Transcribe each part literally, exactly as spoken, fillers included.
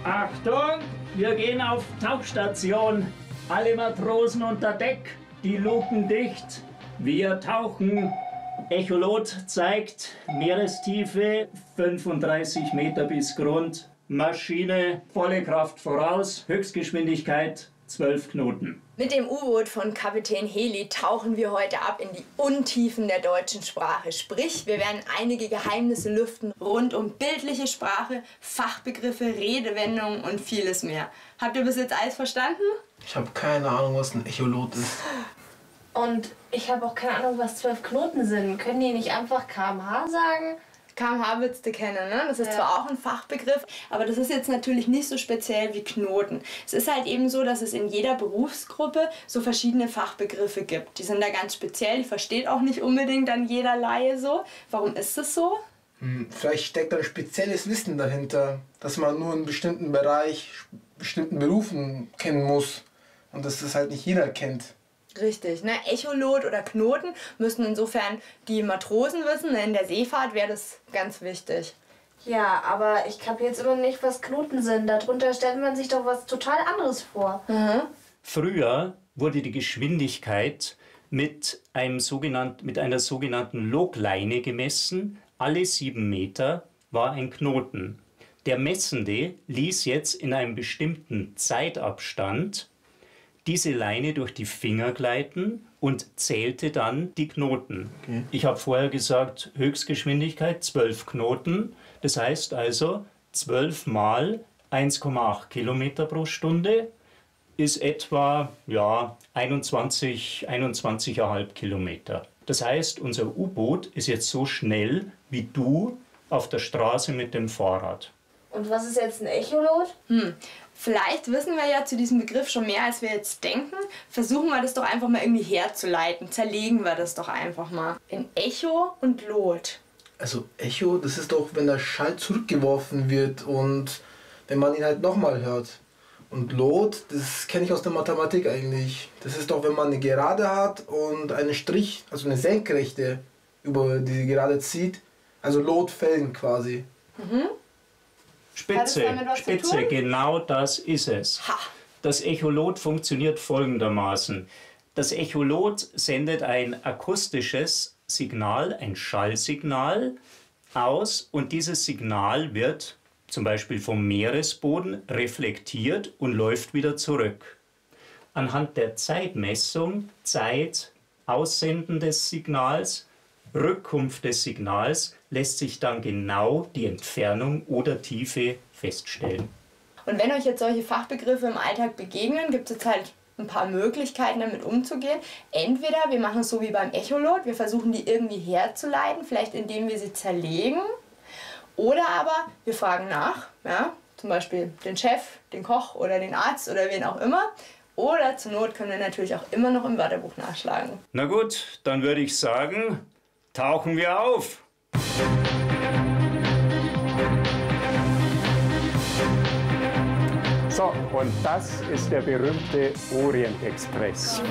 Achtung, wir gehen auf Tauchstation. Alle Matrosen unter Deck, die Luken dicht. Wir tauchen. Echolot zeigt Meerestiefe fünfunddreißig Meter bis Grund. Maschine volle Kraft voraus, Höchstgeschwindigkeit zwölf Knoten. Mit dem U-Boot von Kapitän Heli tauchen wir heute ab in die Untiefen der deutschen Sprache. Sprich, wir werden einige Geheimnisse lüften rund um bildliche Sprache, Fachbegriffe, Redewendungen und vieles mehr. Habt ihr bis jetzt alles verstanden? Ich habe keine Ahnung, was ein Echolot ist. Und ich habe auch keine Ahnung, was zwölf Knoten sind. Können die nicht einfach K M H sagen? K M H würdest du kennen, ne? Das ist ja. zwar auch ein Fachbegriff, aber das ist jetzt natürlich nicht so speziell wie Knoten. Es ist halt eben so, dass es in jeder Berufsgruppe so verschiedene Fachbegriffe gibt. Die sind da ganz speziell, die versteht auch nicht unbedingt dann jeder Laie so. Warum ist das so? Hm, vielleicht steckt da ein spezielles Wissen dahinter, dass man nur einen bestimmten Bereich, bestimmten Berufen kennen muss und dass das halt nicht jeder kennt. Richtig, ne? Echolot oder Knoten müssen insofern die Matrosen wissen. In der Seefahrt wäre das ganz wichtig. Ja, aber ich habe jetzt immer nicht, was Knoten sind. Darunter stellt man sich doch was total anderes vor. Mhm. Früher wurde die Geschwindigkeit mit, einem sogenannten, mit einer sogenannten Logleine gemessen. Alle sieben Meter war ein Knoten. Der Messende ließ jetzt in einem bestimmten Zeitabstand diese Leine durch die Finger gleiten und zählte dann die Knoten. Okay. Ich habe vorher gesagt, Höchstgeschwindigkeit zwölf Knoten. Das heißt also, zwölf mal eins Komma acht Kilometer pro Stunde ist etwa ja, einundzwanzig, einundzwanzig Komma fünf Kilometer. Das heißt, unser U-Boot ist jetzt so schnell wie du auf der Straße mit dem Fahrrad. Und was ist jetzt ein Echolot? Hm. Vielleicht wissen wir ja zu diesem Begriff schon mehr, als wir jetzt denken. Versuchen wir das doch einfach mal irgendwie herzuleiten. Zerlegen wir das doch einfach mal. In Echo und Lot. Also Echo, das ist doch, wenn der Schall zurückgeworfen wird und wenn man ihn halt nochmal hört. Und Lot, das kenne ich aus der Mathematik eigentlich. Das ist doch, wenn man eine Gerade hat und einen Strich, also eine Senkrechte über die Gerade zieht. Also Lotfällen quasi. Mhm. Spitze, Spitze, genau das ist es. Ha. Das Echolot funktioniert folgendermaßen. Das Echolot sendet ein akustisches Signal, ein Schallsignal aus und dieses Signal wird zum Beispiel vom Meeresboden reflektiert und läuft wieder zurück. Anhand der Zeitmessung, Zeit, Aussenden des Signals, Rückkunft des Signals lässt sich dann genau die Entfernung oder Tiefe feststellen. Und wenn euch jetzt solche Fachbegriffe im Alltag begegnen, gibt es jetzt halt ein paar Möglichkeiten, damit umzugehen. Entweder wir machen es so wie beim Echolot, wir versuchen die irgendwie herzuleiten, vielleicht indem wir sie zerlegen. Oder aber wir fragen nach, ja, zum Beispiel den Chef, den Koch oder den Arzt oder wen auch immer. Oder zur Not können wir natürlich auch immer noch im Wörterbuch nachschlagen. Na gut, dann würde ich sagen, tauchen wir auf! So, und das ist der berühmte Orient Express.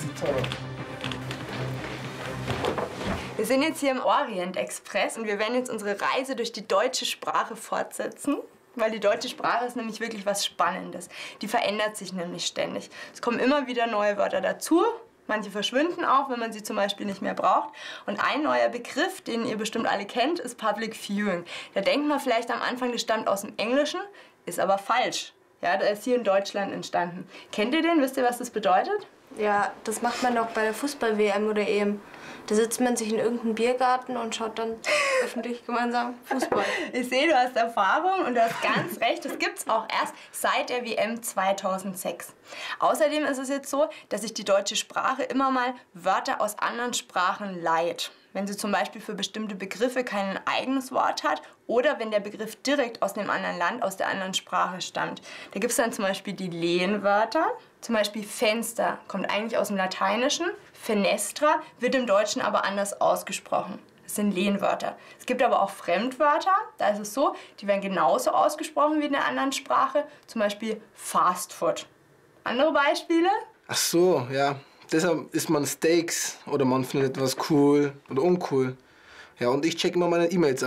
Wir sind jetzt hier im Orient Express und wir werden jetzt unsere Reise durch die deutsche Sprache fortsetzen. Weil die deutsche Sprache ist nämlich wirklich was Spannendes. Die verändert sich nämlich ständig. Es kommen immer wieder neue Wörter dazu. Manche verschwinden auch, wenn man sie zum Beispiel nicht mehr braucht. Und ein neuer Begriff, den ihr bestimmt alle kennt, ist Public Viewing. Da denkt man vielleicht am Anfang, das stammt aus dem Englischen, ist aber falsch. Ja, der ist hier in Deutschland entstanden. Kennt ihr den? Wisst ihr, was das bedeutet? Ja, das macht man doch bei der Fußball-W M oder E M. Da sitzt man sich in irgendeinem Biergarten und schaut dann öffentlich gemeinsam Fußball. Ich sehe, du hast Erfahrung und du hast ganz recht. Das gibt's auch erst seit der W M zweitausendsechs. Außerdem ist es jetzt so, dass sich die deutsche Sprache immer mal Wörter aus anderen Sprachen leiht. Wenn sie zum Beispiel für bestimmte Begriffe kein eigenes Wort hat oder wenn der Begriff direkt aus dem anderen Land, aus der anderen Sprache stammt. Da gibt es dann zum Beispiel die Lehnwörter. Zum Beispiel Fenster kommt eigentlich aus dem Lateinischen. Fenestra wird im Deutschen aber anders ausgesprochen. Das sind Lehnwörter. Es gibt aber auch Fremdwörter. Da ist es so, die werden genauso ausgesprochen wie in einer anderen Sprache. Zum Beispiel Fast Food. Andere Beispiele? Ach so, ja. Deshalb isst man Steaks oder man findet etwas cool oder uncool. Ja, und ich check immer meine E-Mails ab.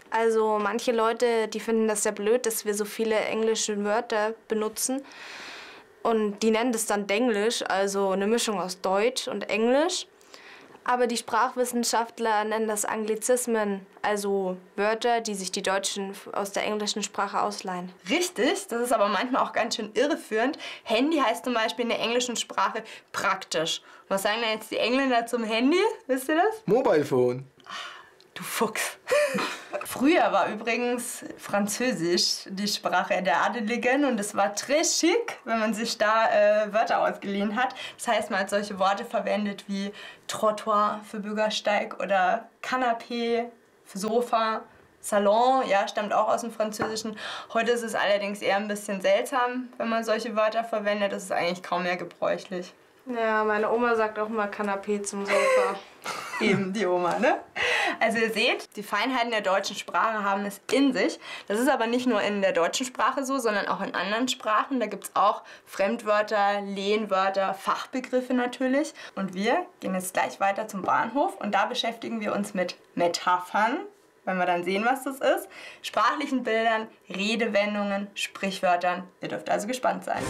Also manche Leute, die finden das sehr blöd, dass wir so viele englische Wörter benutzen. Und die nennen das dann Denglisch, also eine Mischung aus Deutsch und Englisch. Aber die Sprachwissenschaftler nennen das Anglizismen, also Wörter, die sich die Deutschen aus der englischen Sprache ausleihen. Richtig, das ist aber manchmal auch ganz schön irreführend. Handy heißt zum Beispiel in der englischen Sprache praktisch. Was sagen denn jetzt die Engländer zum Handy? Wisst ihr das? Mobile Phone. Du Fuchs. Früher war übrigens Französisch die Sprache der Adeligen und es war très chic, wenn man sich da äh, Wörter ausgeliehen hat. Das heißt, man hat solche Worte verwendet wie Trottoir für Bürgersteig oder Canapé für Sofa. Salon, ja, stammt auch aus dem Französischen. Heute ist es allerdings eher ein bisschen seltsam, wenn man solche Wörter verwendet. Das ist eigentlich kaum mehr gebräuchlich. Ja, meine Oma sagt auch mal Kanapee zum Sofa. Eben, die Oma, ne? Also ihr seht, die Feinheiten der deutschen Sprache haben es in sich. Das ist aber nicht nur in der deutschen Sprache so, sondern auch in anderen Sprachen. Da gibt es auch Fremdwörter, Lehnwörter, Fachbegriffe natürlich. Und wir gehen jetzt gleich weiter zum Bahnhof und da beschäftigen wir uns mit Metaphern, wenn wir dann sehen, was das ist, sprachlichen Bildern, Redewendungen, Sprichwörtern. Ihr dürft also gespannt sein.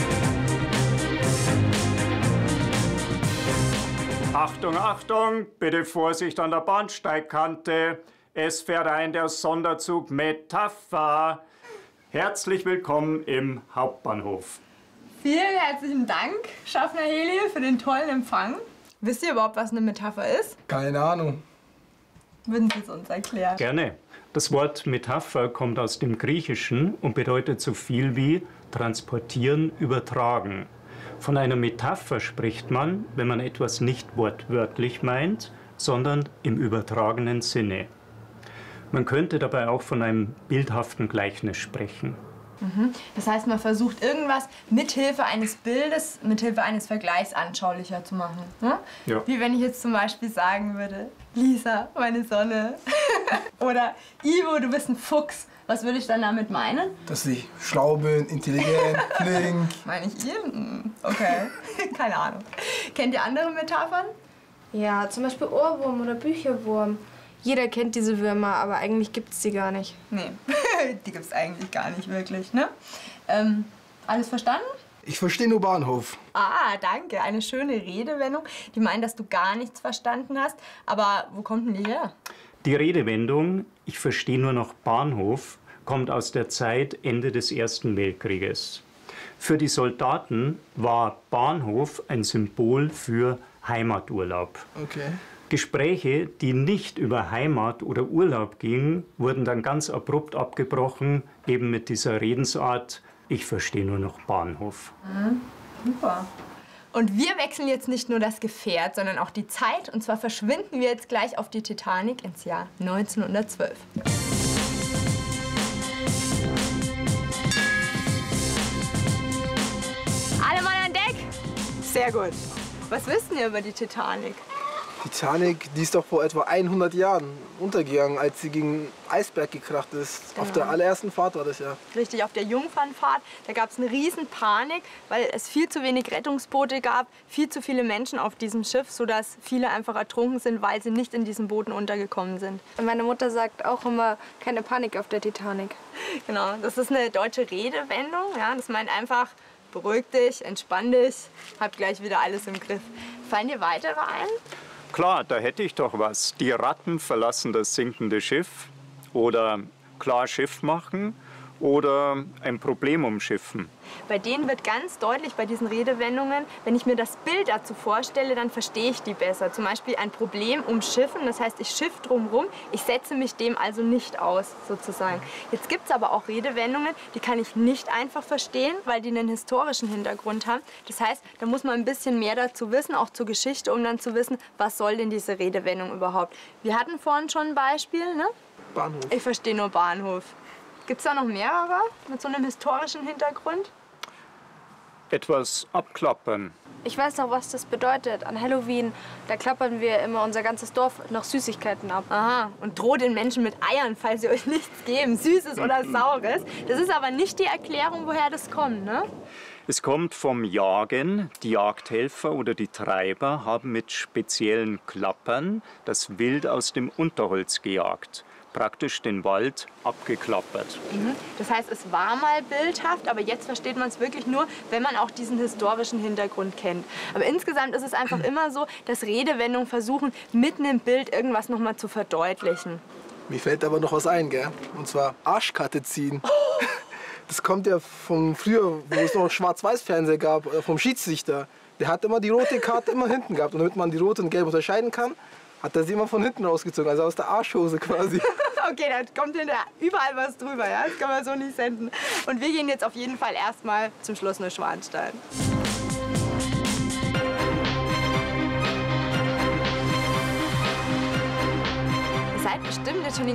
Achtung, Achtung, bitte Vorsicht an der Bahnsteigkante. Es fährt ein der Sonderzug Metapher. Herzlich willkommen im Hauptbahnhof. Vielen herzlichen Dank, Schaffner Heli, für den tollen Empfang. Wisst ihr überhaupt, was eine Metapher ist? Keine Ahnung. Würden Sie es uns erklären? Gerne. Das Wort Metapher kommt aus dem Griechischen und bedeutet so viel wie transportieren, übertragen. Von einer Metapher spricht man, wenn man etwas nicht wortwörtlich meint, sondern im übertragenen Sinne. Man könnte dabei auch von einem bildhaften Gleichnis sprechen. Mhm. Das heißt, man versucht irgendwas mithilfe eines Bildes, mithilfe eines Vergleichs anschaulicher zu machen. Ne? Ja. Wie wenn ich jetzt zum Beispiel sagen würde, Lisa, meine Sonne. Oder Ivo, du bist ein Fuchs. Was würde ich dann damit meinen? Dass ich schlau bin, intelligent, flink. Meine ich ihr? Hm, okay, keine Ahnung. Kennt ihr andere Metaphern? Ja, zum Beispiel Ohrwurm oder Bücherwurm. Jeder kennt diese Würmer, aber eigentlich gibt es sie gar nicht. Nee, die gibt es eigentlich gar nicht wirklich, ne? Ähm, alles verstanden? Ich verstehe nur Bahnhof. Ah, danke. Eine schöne Redewendung. Die meint, dass du gar nichts verstanden hast. Aber wo kommt denn die her? Die Redewendung, ich verstehe nur noch Bahnhof, kommt aus der Zeit Ende des Ersten Weltkrieges. Für die Soldaten war Bahnhof ein Symbol für Heimaturlaub. Okay. Gespräche, die nicht über Heimat oder Urlaub gingen, wurden dann ganz abrupt abgebrochen, eben mit dieser Redensart, ich verstehe nur noch Bahnhof. Mhm. Super. Und wir wechseln jetzt nicht nur das Gefährt, sondern auch die Zeit. Und zwar verschwinden wir jetzt gleich auf die Titanic ins Jahr neunzehnhundertzwölf. Alle Mann an Deck? Sehr gut. Was wissen ihr über die Titanic? Titanic, die ist doch vor etwa hundert Jahren untergegangen, als sie gegen einen Eisberg gekracht ist. Genau. Auf der allerersten Fahrt war das ja. Richtig, auf der Jungfernfahrt, da gab es eine riesen Panik, weil es viel zu wenig Rettungsboote gab, viel zu viele Menschen auf diesem Schiff, sodass viele einfach ertrunken sind, weil sie nicht in diesen Booten untergekommen sind. Und meine Mutter sagt auch immer, keine Panik auf der Titanic. Genau, das ist eine deutsche Redewendung. Ja, das meint einfach, beruhig dich, entspann dich, hab gleich wieder alles im Griff. Fallen dir weitere ein? Klar, da hätte ich doch was. Die Ratten verlassen das sinkende Schiff oder klar Schiff machen oder ein Problem umschiffen. Bei denen wird ganz deutlich bei diesen Redewendungen, wenn ich mir das Bild dazu vorstelle, dann verstehe ich die besser. Zum Beispiel ein Problem umschiffen, das heißt, ich schiff drumherum, ich setze mich dem also nicht aus, sozusagen. Jetzt gibt es aber auch Redewendungen, die kann ich nicht einfach verstehen, weil die einen historischen Hintergrund haben. Das heißt, da muss man ein bisschen mehr dazu wissen, auch zur Geschichte, um dann zu wissen, was soll denn diese Redewendung überhaupt. Wir hatten vorhin schon ein Beispiel, ne? Bahnhof. Ich verstehe nur Bahnhof. Gibt es da noch mehrere mit so einem historischen Hintergrund? Etwas abklappern. Ich weiß noch, was das bedeutet. An Halloween, da klappern wir immer unser ganzes Dorf nach Süßigkeiten ab. Aha, und droht den Menschen mit Eiern, falls sie euch nichts geben, Süßes oder Saures. Das ist aber nicht die Erklärung, woher das kommt, ne? Es kommt vom Jagen. Die Jagdhelfer oder die Treiber haben mit speziellen Klappern das Wild aus dem Unterholz gejagt. praktisch den Wald abgeklappert. Mhm. Das heißt, es war mal bildhaft, aber jetzt versteht man es wirklich nur, wenn man auch diesen historischen Hintergrund kennt. Aber insgesamt ist es einfach immer so, dass Redewendungen versuchen, mitten im Bild irgendwas noch mal zu verdeutlichen. Mir fällt aber noch was ein, gell? Und zwar Arschkarte ziehen. Das kommt ja von früher, wo es noch Schwarz-Weiß-Fernseher gab, vom Schiedsrichter. Der hat immer die rote Karte immer hinten gehabt. Und damit man die rote und gelbe unterscheiden kann, hat er sie immer von hinten rausgezogen, also aus der Arschhose quasi. Okay, da kommt hinterher überall was drüber, ja? Das kann man so nicht senden. Und wir gehen jetzt auf jeden Fall erstmal zum Schloss Neuschwanstein. Ihr seid bestimmt jetzt schon die